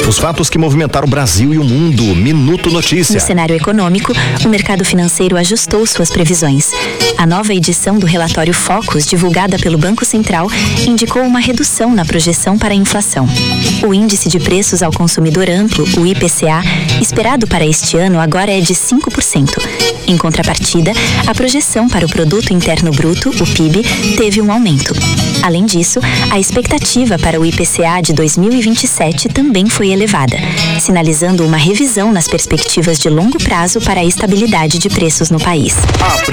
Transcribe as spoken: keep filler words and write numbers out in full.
Os fatos que movimentaram o Brasil e o mundo. Minuto Notícia. No cenário econômico, o mercado financeiro ajustou suas previsões. A nova edição do relatório Focus, divulgada pelo Banco Central, indicou uma redução na projeção para a inflação. O índice de preços ao consumidor amplo, o I P C A, esperado para este ano agora é de cinco por cento. Em contrapartida, a projeção para o Produto Interno Bruto, o P I B, teve um aumento. Além disso, a expectativa para o I P C A de dois mil e vinte e sete também foi elevada, sinalizando uma revisão nas perspectivas de longo prazo para a estabilidade de preços no país. A